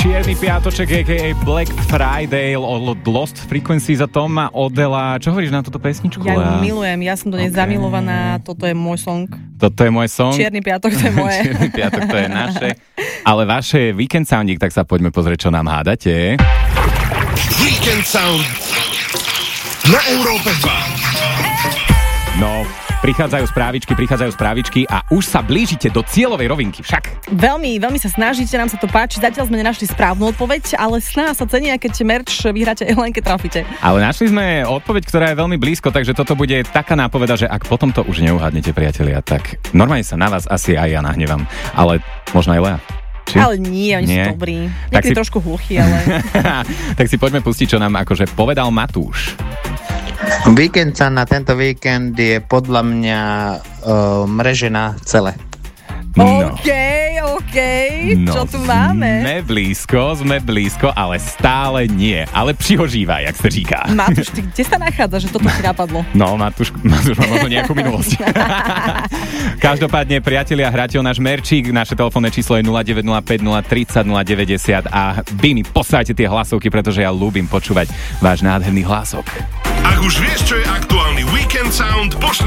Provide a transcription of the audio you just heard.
Čierny piatoček, a.k.a. Black Friday od Lost Frequencies a Tom a Odela. Čo hovoríš na túto pesničku? Ja ju milujem, ja som do nej zamilovaná, toto je môj song. Toto je môj song? Čierny piatok, to je moje. Čierny piatok, to je naše. Ale vaše Weekend Soundík, tak sa poďme pozrieť, čo nám hádate. Weekend Sound na Európe 2. No, prichádzajú správičky a už sa blížite do cieľovej rovinky však. Veľmi, veľmi sa snažíte, nám sa to páči. Zatiaľ sme nenašli správnu odpoveď, ale sná sa cenia, keď merch vyhráte len keď trafíte. Ale našli sme odpoveď, ktorá je veľmi blízko, takže toto bude taká nápoveda, že ak potom to už neuhádnete, priatelia, tak normálne sa na vás asi aj ja nahnevam. Ale možno aj Lea. Či? Ale nie, oni sú dobrí. Niekedy trošku hluchý, ale... Tak si poďme pustiť, čo nám akože povedal Matúš. Víkend sa na tento víkend je podľa mňa mreže na celé. No. OK. Čo tu máme? Sme blízko, ale stále nie. Ale přihožíva, jak sa říká. Matúš, ty kde sa nachádza, že toto ti napadlo? No, Matúš má možno nejakú minulosť. Každopádne, priatelia, hráte o náš merčík. Naše telefónne číslo je 0905 030 090 a vy mi poslajte tie hlasovky, pretože ja ľúbim počúvať váš nádherný hlasok. Ak už vieš, čo je aktuálny Weekend Sound, pošli